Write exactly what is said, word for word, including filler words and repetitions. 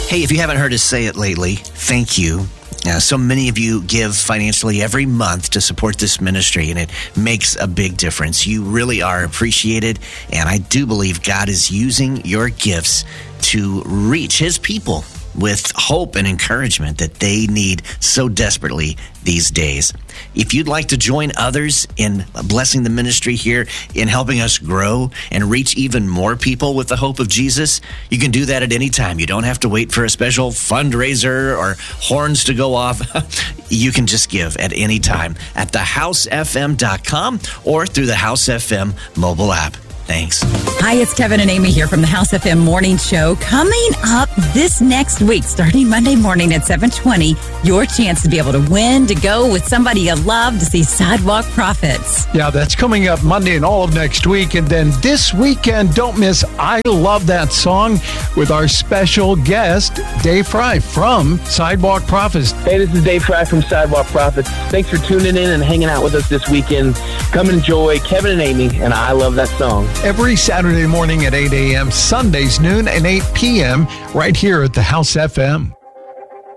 Hey, if you haven't heard us say it lately, thank you. Uh, so many of you give financially every month to support this ministry, and it makes a big difference. You really are appreciated, and I do believe God is using your gifts to reach his people with hope and encouragement that they need so desperately these days. If you'd like to join others in blessing the ministry here, in helping us grow and reach even more people with the hope of Jesus, you can do that at any time. You don't have to wait for a special fundraiser or horns to go off. You can just give at any time at the house f m dot com or through the House F M mobile app. Thanks. Hi, it's Kevin and Amy here from the House F M Morning Show. Coming up this next week, starting Monday morning at seven twenty, your chance to be able to win, to go with somebody you love to see Sidewalk Prophets. Yeah, that's coming up Monday and all of next week. And then this weekend, don't miss I Love That Song with our special guest, Dave Fry from Sidewalk Prophets. Hey, this is Dave Fry from Sidewalk Prophets. Thanks for tuning in and hanging out with us this weekend. Come enjoy Kevin and Amy and I Love That Song. Every Saturday morning at eight a.m., Sundays noon and eight p.m. right here at the House F M.